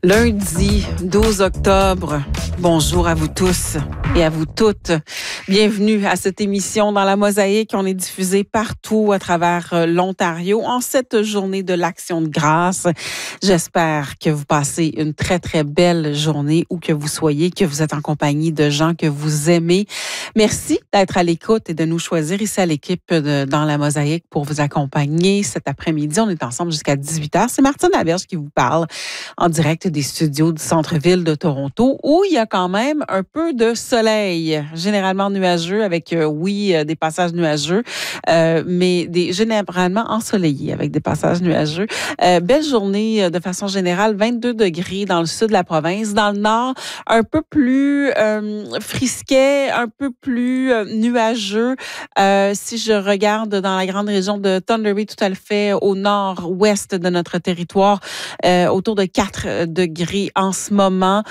Lundi 12 octobre, bonjour à vous tous et à vous toutes. Bienvenue à cette émission dans la Mosaïque. On est diffusé partout à travers l'Ontario en cette journée de l'Action de grâce. J'espère que vous passez une très, très belle journée où que vous soyez, que vous êtes en compagnie de gens que vous aimez. Merci d'être à l'écoute et de nous choisir ici à l'équipe dans la Mosaïque pour vous accompagner cet après-midi. On est ensemble jusqu'à 18h. C'est Martine Laberge qui vous parle en direct des studios du centre-ville de Toronto où il y a quand même un peu de soleil, généralement nuageux avec, des passages nuageux, mais généralement ensoleillés avec des passages nuageux. Belle journée de façon générale, 22 degrés dans le sud de la province. Dans le nord, un peu plus frisquet, un peu plus nuageux. Si je regarde dans la grande région de Thunder Bay, tout à fait au nord-ouest de notre territoire, autour de 4 degrés en ce moment.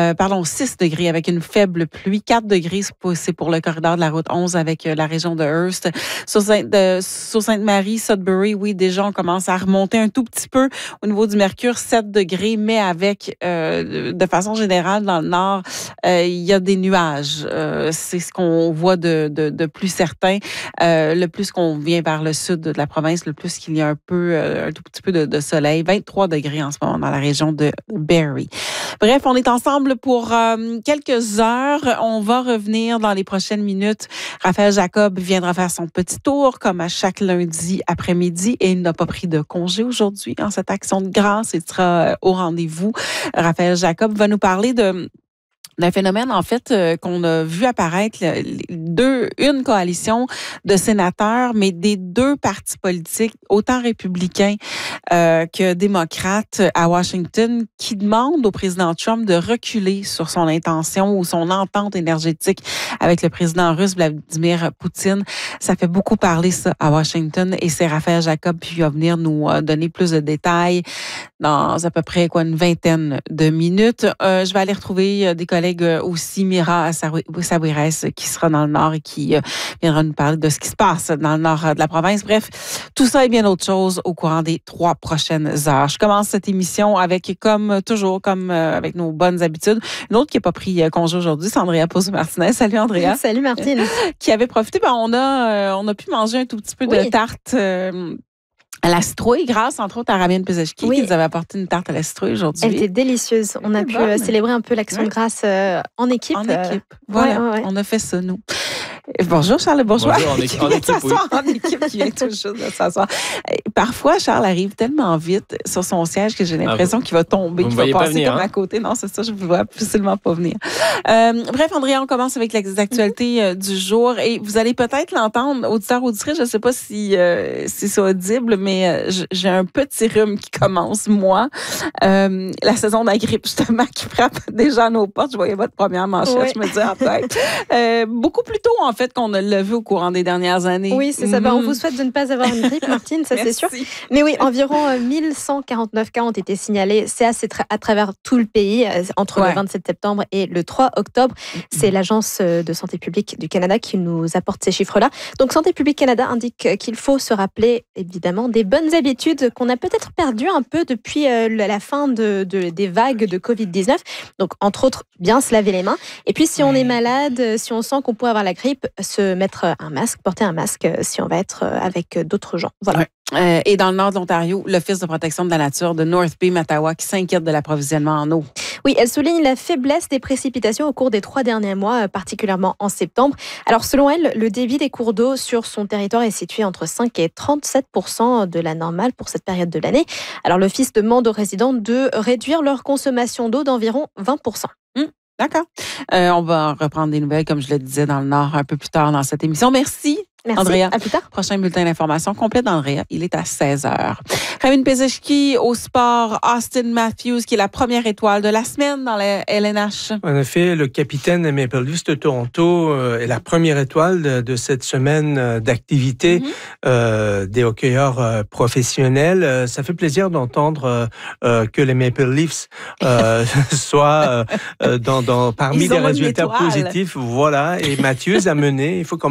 6 degrés avec une faible pluie. 4 degrés, c'est pour le corridor de la route 11 avec la région de Hearst. Sur Sainte-Marie, Sudbury, oui, déjà, on commence à remonter un tout petit peu au niveau du mercure, 7 degrés, mais avec, de façon générale, dans le nord, il y a des nuages. C'est ce qu'on voit de plus certain. Le plus qu'on vient vers le sud de la province, le plus qu'il y a un tout petit peu de soleil. 23 degrés en ce moment dans la région de Barrie. Bref, on est ensemble pour quelques heures. On va revenir dans les prochaines minutes. Raphaël Jacob viendra faire son petit tour, comme à chaque lundi après-midi, et il n'a pas pris de congé aujourd'hui en cette action de grâce. Il sera au rendez-vous. Raphaël Jacob va nous parler d'un phénomène, en fait, qu'on a vu apparaître, une coalition de sénateurs, mais des deux partis politiques, autant républicains que démocrates à Washington, qui demandent au président Trump de reculer sur son intention ou son entente énergétique avec le président russe Vladimir Poutine. Ça fait beaucoup parler, ça, à Washington, et c'est Raphaël Jacob qui va venir nous donner plus de détails dans à peu près une vingtaine de minutes. Je vais aller retrouver des collègues aussi, Mira Sawires, qui sera dans le Nord et qui viendra nous parler de ce qui se passe dans le Nord de la province. Bref, tout ça et bien d'autres choses au courant des 3 prochaines heures. Je commence cette émission avec, comme toujours, avec nos bonnes habitudes, une autre qui n'a pas pris congé aujourd'hui, c'est Andrea Pozzo-Martinez. Salut, Andrea. Salut, Martine. Qui avait profité. On a pu manger un tout petit peu de tarte à la citrouille, grâce, entre autres, à Ramin Pezeshki, qui nous avait apporté une tarte à la citrouille aujourd'hui. Elle était délicieuse. On a pu célébrer un peu l'action de grâce en équipe. En équipe. Voilà, on a fait ça, nous. Bonjour, Charles Bourgeois. Bonjour, en équipe, oui. En équipe qui vient tout juste de s'asseoir. Parfois, Charles arrive tellement vite sur son siège que j'ai l'impression qu'il va tomber, qu'il va passer comme à côté. Non, c'est ça, je ne vois absolument pas venir. Bref, Andrea, on commence avec les actualités du jour. Et vous allez peut-être l'entendre, auditeurs, auditrices, je ne sais pas si c'est audible, mais j'ai un petit rhume qui commence, moi. La saison de la grippe, justement, qui frappe déjà à nos portes. Je voyais votre première manchette, je me disais en tête. Beaucoup plus tôt, en fait, qu'on ne l'a vu au courant des dernières années. Oui, c'est ça. On vous souhaite de ne pas avoir une grippe, Martine, ça c'est sûr. Mais oui, environ 1149 cas ont été signalés. C'est à travers tout le pays, entre le 27 septembre et le 3 octobre. C'est l'Agence de santé publique du Canada qui nous apporte ces chiffres-là. Donc, Santé publique Canada indique qu'il faut se rappeler, évidemment, des bonnes habitudes qu'on a peut-être perdues un peu depuis la fin des vagues de COVID-19. Donc, entre autres, bien se laver les mains. Et puis, si on est malade, si on sent qu'on pourrait avoir la grippe, se mettre un masque, porter un masque si on va être avec d'autres gens. Voilà. Et dans le nord de l'Ontario, l'Office de protection de la nature de North Bay, Mattawa, qui s'inquiète de l'approvisionnement en eau. Oui, elle souligne la faiblesse des précipitations au cours des 3 derniers mois, particulièrement en septembre. Alors, selon elle, le débit des cours d'eau sur son territoire est situé entre 5 et 37% de la normale pour cette période de l'année. Alors, l'Office demande aux résidents de réduire leur consommation d'eau d'environ 20%. D'accord. On va reprendre des nouvelles, comme je le disais, dans le Nord un peu plus tard dans cette émission. Merci. Merci. Andrea. À plus tard. Prochain bulletin d'information complet d'Andrea. Il est à 16h. Ramin Pezeshki au sport. Austin Matthews, qui est la première étoile de la semaine dans la LNH. En effet, le capitaine des Maple Leafs de Toronto est la première étoile de cette semaine d'activité des hockeyeurs professionnels. Ça fait plaisir d'entendre que les Maple Leafs soient parmi les résultats positifs. Voilà. Et Matthews a mené, il faut quand